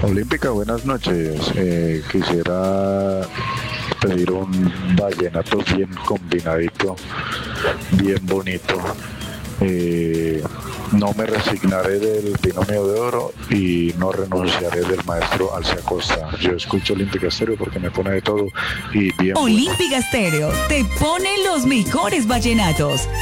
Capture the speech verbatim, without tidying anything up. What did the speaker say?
Olímpica, buenas noches. Eh, quisiera pedir un vallenato bien combinadito, bien bonito. Eh, no me resignaré del binomio de oro y no renunciaré del maestro Alcia Costa. Yo escucho Olímpica Estéreo porque me pone de todo y bien bueno. Olímpica Estéreo te pone los mejores vallenatos.